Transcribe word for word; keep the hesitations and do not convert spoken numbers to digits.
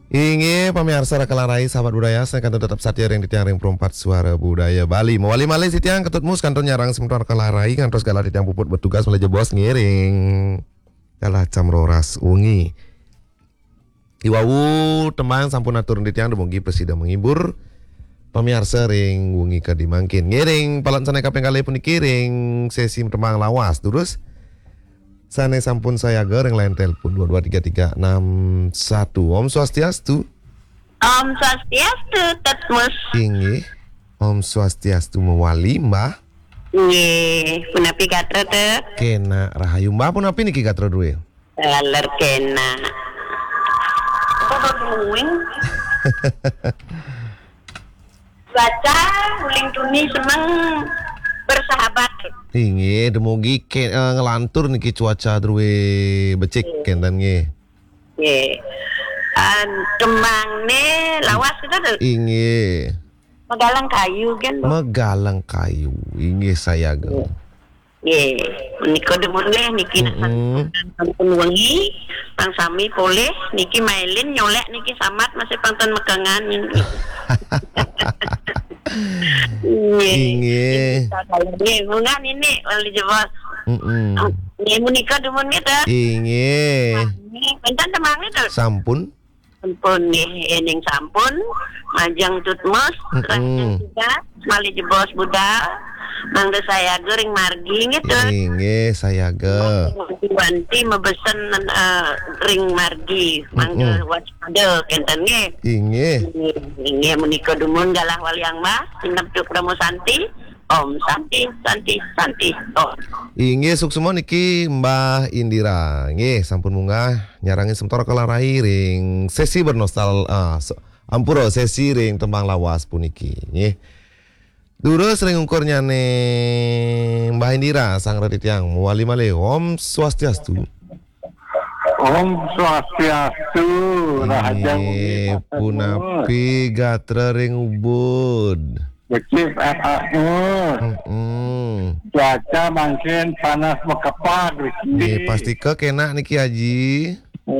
Inge pamirsa kalarai sahabat budaya saya kan tetap satia ring di tiang ring perempat suara budaya Bali. Mawali malih si tiang ketut mus kantor nyarang sementara kalarai kan terus segala di tiang puput bertugas mulai jebos ngiring. Kalah camroras ungi. Iwawu temang sampun atur di tiang demongi presida menghibur. Pamirsa ring ungi ke dimangkin. Ngiring palan sana kapeng kali pun dikiring sesi temang lawas terus. Sane sampun saya goreng lain telepon dua dua tiga tiga enam satu. Om Swastiastu. Om Swastiastu, Tetmus. Inggih. Om Swastiastu mewali mbah. Nggih, punapi katra te. Kena rahayu mbah punapi niki katra duwe. Aler kena. Apa buing? Baca uling tuni semang bersahabat. Inggih, demogi ke uh, ngelantur niki cuaca duwe becik kendan nggih. Nggih. An kemang ne lawas kita tuh. Inggih. Megalang kayu kan. Megalang kayu. Inggih saya ge. Nggih, menika demun le niki sampun wengi, pang sami poleh niki mailin nyolek niki samat masih pantun megangan. Inggih. Nggih, ngungan ini wali jebos. Heeh. Nggih menika demun kita. Inggih. Nggih, penten temang itu. Sampun. Sampun nggih, ening sampun majang tutmos, Mm-mm. juga wali jebos budal. Mangga saya goreng margi gitu. Inggih saya ge. Wanti mebesen uh, ring margi mangga waspada kenten nggih. Inggih. Inggih menika dumun galah waliang mah sinep cuk Ramo Santi. Om Santi Santi Santi. Oh. Inggih suksema niki Mbah Indira. Nggih sampun munggah nyarangi sementara kalarai ring sesi bernostal ah so, ampura sesi ring tembang lawas puniki. Nggih. Dulu sering ukurnya nih Mbah Indira sang retitiang muali malih Om Swastiastu. Om Swastiastu Raja Ini punapi gatra ring ubud. Becik ahur Hmm. cuaca makin panas mekepar Nih pasti ke kena niki Haji.